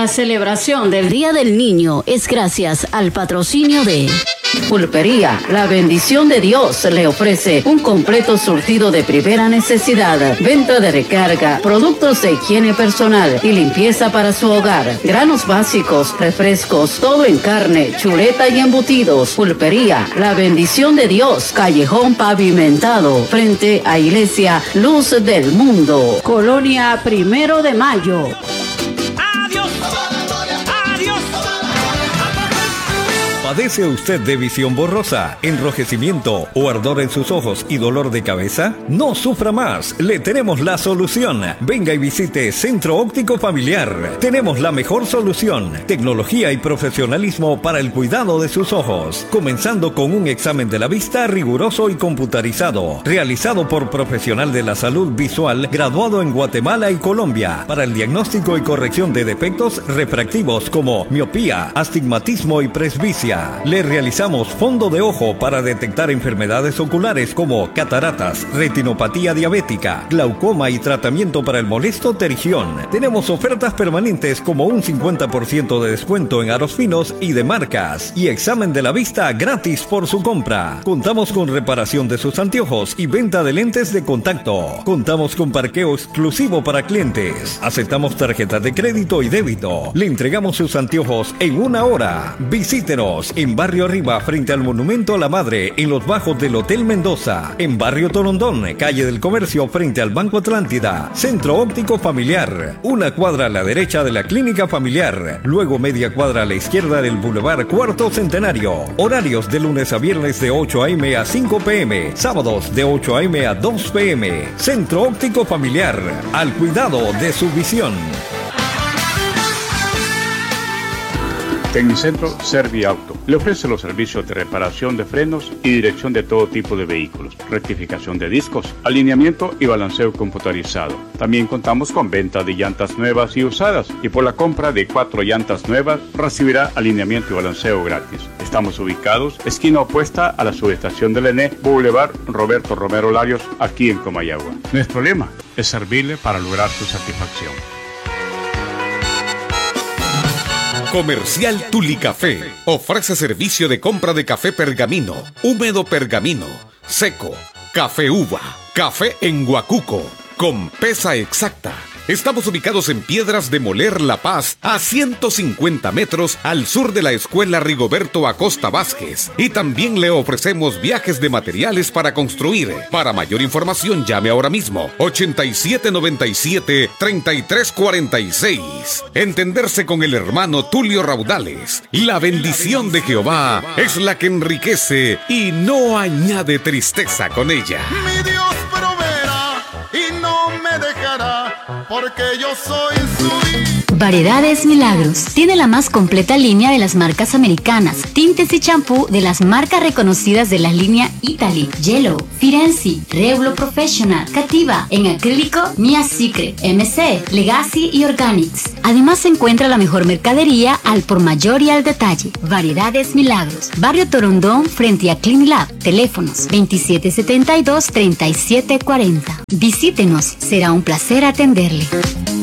La celebración del Día del Niño es gracias al patrocinio de Pulpería La Bendición de Dios. Le ofrece un completo surtido de primera necesidad, venta de recarga, productos de higiene personal y limpieza para su hogar, granos básicos, refrescos, todo en carne, chuleta y embutidos. Pulpería La Bendición de Dios, callejón pavimentado, frente a Iglesia Luz del Mundo, Colonia 1 de Mayo. ¿Padece usted de visión borrosa, enrojecimiento o ardor en sus ojos y dolor de cabeza? No sufra más, le tenemos la solución. Venga y visite Centro Óptico Familiar. Tenemos la mejor solución, tecnología y profesionalismo para el cuidado de sus ojos, comenzando con un examen de la vista riguroso y computarizado, realizado por profesional de la salud visual graduado en Guatemala y Colombia, para el diagnóstico y corrección de defectos refractivos como miopía, astigmatismo y presbicia. Le realizamos fondo de ojo para detectar enfermedades oculares como cataratas, retinopatía diabética, glaucoma y tratamiento para el molesto tergión. Tenemos ofertas permanentes como un 50% de descuento en aros finos y de marcas y examen de la vista gratis por su compra. Contamos con reparación de sus anteojos y venta de lentes de contacto. Contamos con parqueo exclusivo para clientes. Aceptamos tarjetas de crédito y débito. Le entregamos sus anteojos en 1 hora. Visítenos en Barrio Arriba, frente al Monumento a la Madre, en los bajos del Hotel Mendoza. En Barrio Torondón, calle del Comercio, frente al Banco Atlántida. Centro Óptico Familiar, 1 cuadra a la derecha de la Clínica Familiar, luego media cuadra a la izquierda del Boulevard Cuarto Centenario. Horarios de lunes a viernes de 8 a.m. a 5 p.m., sábados de 8 a.m. a 2 p.m. Centro Óptico Familiar, al cuidado de su visión. Tecnicentro Serviauto le ofrece los servicios de reparación de frenos y dirección de todo tipo de vehículos, rectificación de discos, alineamiento y balanceo computarizado. También contamos con venta de llantas nuevas y usadas, y por la compra de 4 llantas nuevas recibirá alineamiento y balanceo gratis. Estamos ubicados esquina opuesta a la subestación del ENE, Boulevard Roberto Romero Larios, aquí en Comayagua. Nuestro lema es servirle para lograr su satisfacción. Comercial Tuli Café ofrece servicio de compra de café pergamino, húmedo pergamino, seco, café uva, café en guacuco, con pesa exacta. Estamos ubicados en Piedras de Moler, La Paz, a 150 metros al sur de la Escuela Rigoberto Acosta Vázquez. Y también le ofrecemos viajes de materiales para construir. Para mayor información, llame ahora mismo, 8797-3346. Entenderse con el hermano Tulio Raudales. La bendición de Jehová es la que enriquece y no añade tristeza con ella. Mi Dios proveerá y no me dejará, porque yo soy su hijo. Variedades Milagros tiene la más completa línea de las marcas americanas, tintes y champú de las marcas reconocidas de la línea Italy, Yellow, Firenze, Reulo Professional, Cativa, en acrílico, Mia Secret, MC, Legacy y Organics. Además se encuentra la mejor mercadería al por mayor y al detalle. Variedades Milagros, Barrio Torondón, frente a Clean Lab. Teléfonos 2772-3740. Visítenos, será un placer atenderle.